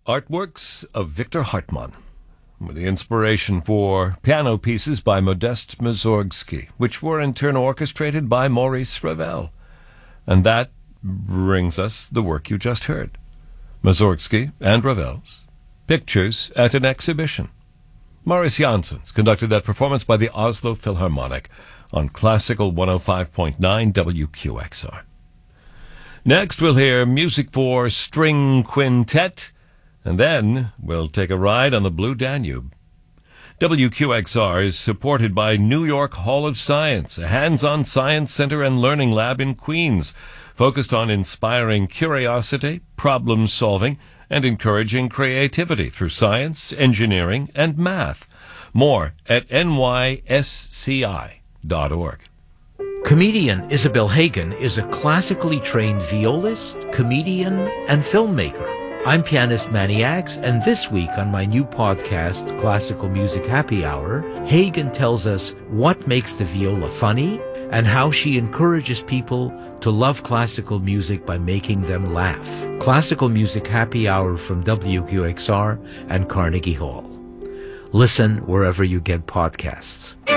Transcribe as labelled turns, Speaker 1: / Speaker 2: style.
Speaker 1: Artworks of Victor Hartmann were the inspiration for piano pieces by Modest Mussorgsky, which were in turn orchestrated by Maurice Ravel. And that brings us the work you just heard, Mussorgsky and Ravel's Pictures at an Exhibition. Marius Jansons conducted that performance by the Oslo Philharmonic on Classical 105.9 WQXR. Next, we'll hear music for string quintet, and then we'll take a ride on the Blue Danube. WQXR is supported by New York Hall of Science, a hands-on science center and learning lab in Queens, focused on inspiring curiosity, problem-solving, and encouraging creativity through science, engineering, and math. More at nysci.org.
Speaker 2: Comedian Isabel Hagen is a classically trained violist, comedian, and filmmaker. I'm pianist Manny Axe, and this week on my new podcast, Classical Music Happy Hour, Hagen tells us what makes the viola funny and how she encourages people to love classical music by making them laugh. Classical Music Happy Hour from WQXR and Carnegie Hall. Listen wherever you get podcasts.